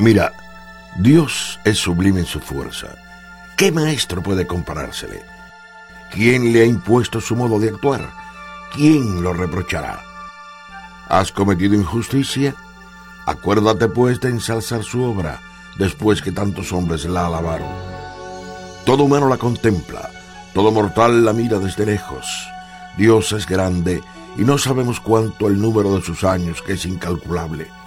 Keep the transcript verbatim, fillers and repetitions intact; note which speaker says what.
Speaker 1: Mira, Dios es sublime en su fuerza. ¿Qué maestro puede comparársele? ¿Quién le ha impuesto su modo de actuar? ¿Quién lo reprochará? ¿Has cometido injusticia? Acuérdate pues de ensalzar su obra, después que tantos hombres la alabaron. Todo humano la contempla, todo mortal la mira desde lejos. Dios es grande y no sabemos cuánto el número de sus años, que es incalculable.